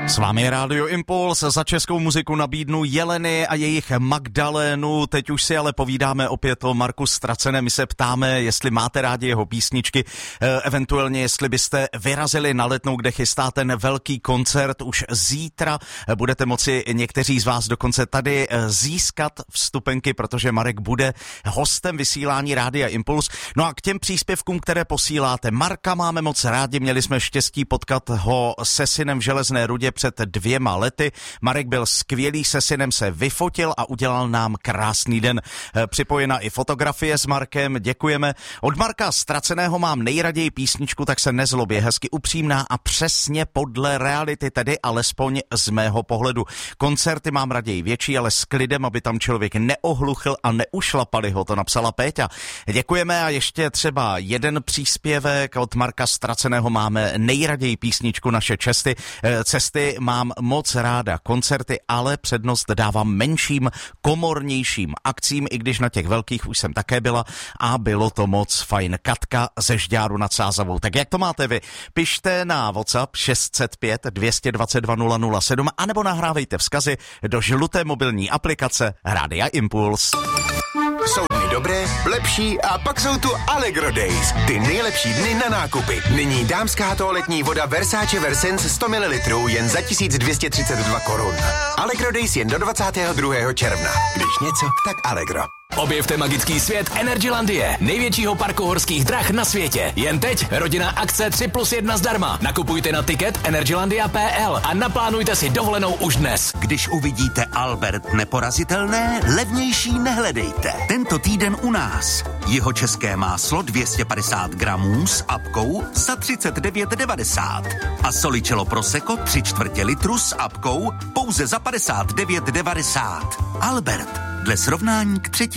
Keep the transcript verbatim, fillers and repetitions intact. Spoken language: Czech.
S vámi je Rádio Impuls, za českou muziku nabídnu Jeleny a jejich Magdalénu. Teď už si ale povídáme opět o Marku Ztraceném. My se ptáme, jestli máte rádi jeho písničky, eventuálně jestli byste vyrazili na Letnou, kde chystá ten velký koncert. Už zítra budete moci někteří z vás dokonce tady získat vstupenky, protože Marek bude hostem vysílání Rádia Impuls. No a k těm příspěvkům, které posíláte. Marka máme moc rádi, měli jsme štěstí potkat ho se synem v Železné Rudě před dvěma lety. Marek byl skvělý, se synem se vyfotil a udělal nám krásný den. Připojena i fotografie s Markem, děkujeme. Od Marka Ztraceného mám nejraději písničku, tak se nezlob, je hezky upřímná a přesně podle reality, tedy alespoň z mého pohledu. Koncerty mám raději větší, ale s klidem, aby tam člověk neohluchl a neušlapali ho, to napsala Péťa. Děkujeme a ještě třeba jeden příspěvek od Marka Ztraceného máme nejraději písničku Naše česty. Cesty mám moc ráda, koncerty, ale přednost dávám menším, komornějším akcím, i když na těch velkých už jsem také byla a bylo to moc fajn. Katka ze Žďáru nad Sázavou. Tak jak to máte vy? Pište na WhatsApp šest set pět dvě dva dva nula nula sedm anebo nahrávejte vzkazy do žluté mobilní aplikace Rádia Impuls. Jsou dny dobré, lepší a pak jsou tu Allegro Days. Ty nejlepší dny na nákupy. Nyní dámská toaletní voda Versace Versens sto mililitrů jen za tisíc dvě stě třicet dva korun. Allegro Days jen do dvacátého druhého června. Když něco, tak Allegro. Objevte magický svět Energylandie, největšího parku horských drah na světě. Jen teď rodinná akce tři plus jedna zdarma. Nakupujte na tiket energylandia tečka p l a naplánujte si dovolenou už dnes. Když uvidíte Albert neporazitelné, levnější nehledejte. Tento týden u nás. Jihočeské máslo dvě stě padesát gramů s apkou za třicet devět devadesát. A Solicello Prosecco tři čtvrtě litru s apkou pouze za padesát devět devadesát. Albert, dle srovnání k třetí